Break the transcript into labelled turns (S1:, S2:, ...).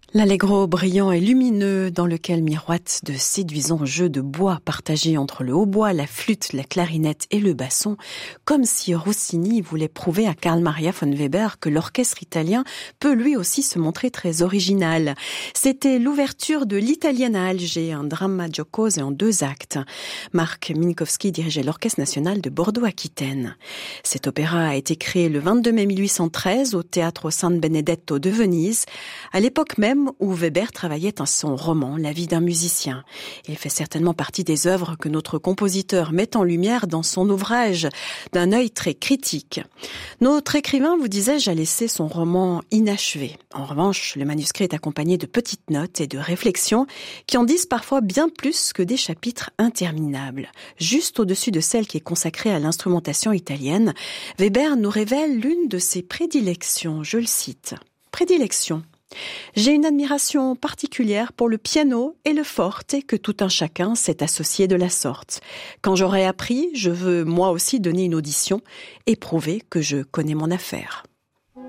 S1: L'allegro brillant et lumineux dans lequel miroitent de séduisants jeux de bois partagés entre le hautbois, la flûte, la clarinette et le basson, comme si Rossini voulait prouver à Carl Maria von Weber que l'orchestre italien peut lui aussi se montrer très original. C'était l'ouverture de l'Italienne à Alger, un drama giocose en 2 actes. Marc Minkowski dirigeait l'Orchestre national de Bordeaux-Aquitaine. Cet opéra a été créé le 22 mai 1813 au Teatro San Benedetto de Venise, à l'époque même où Weber travaillait à son roman « La vie d'un musicien ». Il fait certainement partie des œuvres que notre compositeur met en lumière dans son ouvrage d'un œil très critique. Notre écrivain, vous disais-je, a laissé son roman inachevé. En revanche, le manuscrit est accompagné de petites notes et de réflexions qui en disent parfois bien plus que des chapitres interminables. Juste au-dessus de celle qui est consacrée à l'instrumentation italienne, Weber nous révèle l'une de ses prédilections. Je le cite. Prédilection. J'ai une admiration particulière pour le piano et le forte que tout un chacun s'est associé de la sorte. Quand j'aurai appris, je veux moi aussi donner une audition et prouver que je connais mon affaire.